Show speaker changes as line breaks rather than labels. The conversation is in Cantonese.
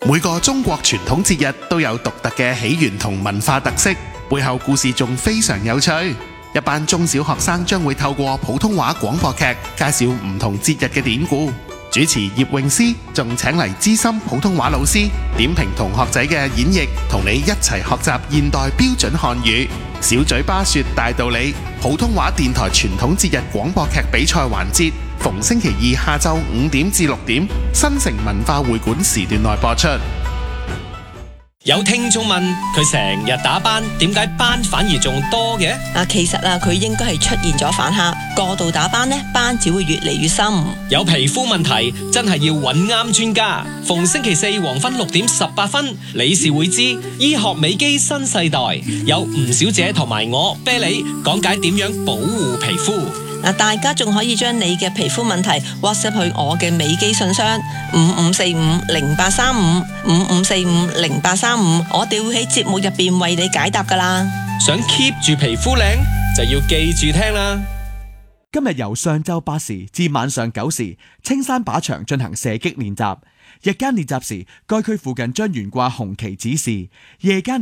每個中國傳統節日都有獨特嘅起源同文化特色，背後故事仲非常有趣。一班中小學生將會透過普通話廣播劇介紹唔同節日嘅典故。主持葉詠詩仲請嚟資深普通話老師點評同學仔嘅演繹，同你一齊學習現代標準漢語。小嘴巴說大道理，普通話電台傳統節日廣播劇比賽環節，逢星期二下晝5點至6點，新城文化會館時段內播出。
有聽眾問佢成日打斑，點解斑反而仲多嘅？
其實佢應該係出現咗反黑，過度打斑呢，斑只會越嚟越深。
有皮膚問題真係要揾啱專家。逢星期四黃昏6點18分，理事會知醫學美肌新世代，有吳小姐同埋我啤梨講解點樣保護皮膚。
大家仲可以將你嘅皮膚問題 WhatsApp 去我嘅美肌信箱5545083555450835，我哋會喺節目入邊為你解答噶啦。
想 keep 住皮膚靚，就要記住聽啦。
今日由上晝8時至晚上9時，青山靶場進行射擊練習。日間練習時，該區附近將懸掛紅旗指示；夜間